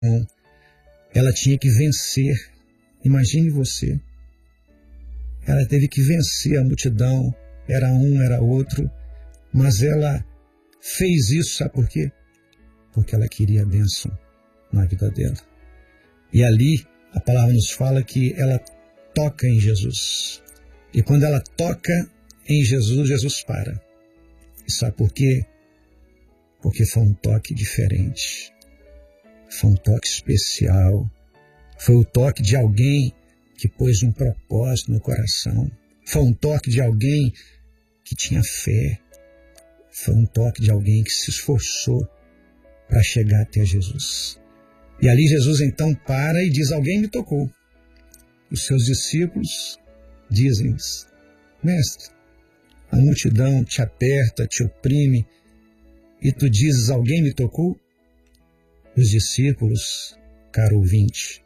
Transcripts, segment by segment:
ela tinha que vencer. Imagine você. Ela teve que vencer a multidão. Era um, era outro. Mas ela fez isso, sabe por quê? Porque ela queria a bênção na vida dela. E ali, a palavra nos fala que ela toca em Jesus. E quando ela toca em Jesus, Jesus para. E sabe por quê? Porque foi um toque diferente. Foi um toque especial. Foi o toque de alguém que pôs um propósito no coração. Foi um toque de alguém que tinha fé. Foi um toque de alguém que se esforçou para chegar até Jesus. E ali Jesus então para e diz: alguém me tocou. Os seus discípulos dizem: mestre, a multidão te aperta, te oprime, e tu dizes: alguém me tocou? Os discípulos, caro ouvinte,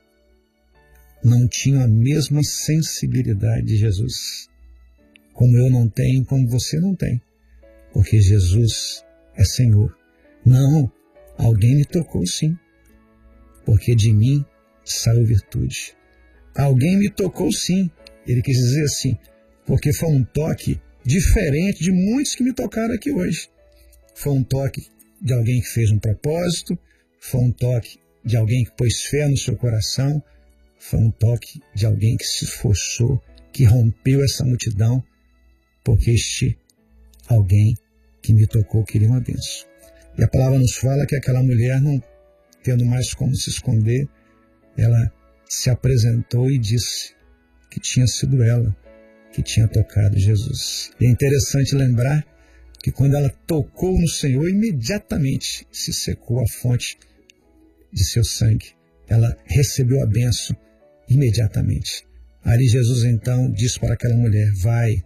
não tinham a mesma sensibilidade de Jesus, como eu não tenho, como você não tem, porque Jesus é Senhor. Não, alguém me tocou sim, porque de mim saiu virtude. Alguém me tocou sim, ele quis dizer assim, porque foi um toque diferente de muitos que me tocaram aqui hoje. Foi um toque de alguém que fez um propósito, foi um toque de alguém que pôs fé no seu coração, foi um toque de alguém que se esforçou, que rompeu essa multidão, porque este alguém que me tocou queria uma bênção. E a palavra nos fala que aquela mulher, não tendo mais como se esconder, ela se apresentou e disse que tinha sido ela que tinha tocado Jesus. E é interessante lembrar que quando ela tocou no Senhor, imediatamente se secou a fonte de seu sangue. Ela recebeu a bênção imediatamente. Ali Jesus então disse para aquela mulher: vai,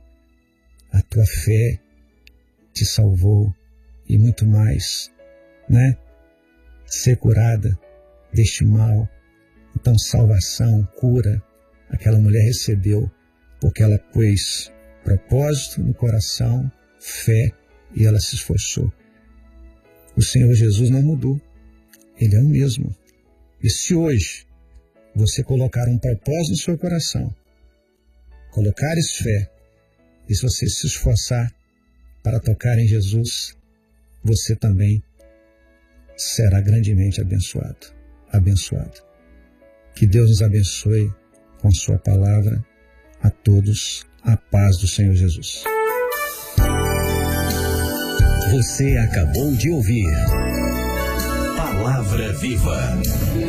a tua fé te salvou, e muito mais, né? Ser curada deste mal. Então salvação, cura, aquela mulher recebeu, porque ela pôs propósito no coração, fé, e ela se esforçou. O Senhor Jesus não mudou. Ele é o mesmo. E se hoje você colocar um propósito no seu coração, colocares fé, e se você se esforçar para tocar em Jesus, você também será grandemente abençoado. Abençoado. Que Deus nos abençoe com sua palavra. A todos, a paz do Senhor Jesus. Você acabou de ouvir Palavra Viva.